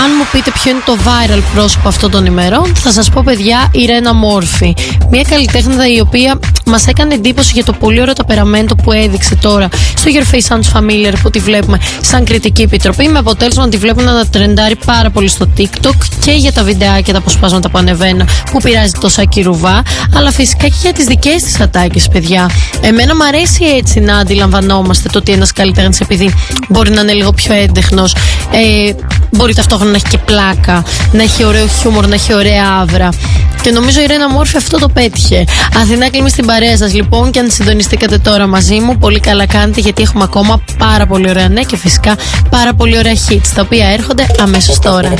Αν μου πείτε ποιο είναι το viral πρόσωπο αυτών των ημερών, θα σας πω, παιδιά, η Ρένα Μόρφη. Μια καλλιτέχνηδα η οποία μας έκανε εντύπωση για το πολύ ωραίο ταπεραμέντο που έδειξε τώρα στο Your Face Sounds Familiar, που τη βλέπουμε σαν κριτική επιτροπή, με αποτέλεσμα να τη βλέπουμε να τρεντάρει πάρα πολύ στο TikTok και για τα βιντεάκια, τα αποσπάσματα που ανεβαίνουν, που πειράζει το Σάκη Ρουβά, αλλά φυσικά και για τις δικές της ατάκες, παιδιά. Εμένα μου αρέσει έτσι να αντιλαμβανόμαστε το ότι ένας καλλιτέχνης, επειδή μπορεί να είναι λίγο πιο έντεχνος, μπορεί ταυτόχρονα να έχει και πλάκα, να έχει ωραίο χιούμορ, να έχει ωραία άβρα. Και νομίζω η Ρένα Μόρφη αυτό το πέτυχε. Αθηνά, κλείνει στην παρέα σας λοιπόν, και αν συντονιστήκατε τώρα μαζί μου, πολύ καλά κάνετε, γιατί έχουμε ακόμα πάρα πολύ ωραία νέα και φυσικά πάρα πολύ ωραία hits, τα οποία έρχονται αμέσως τώρα.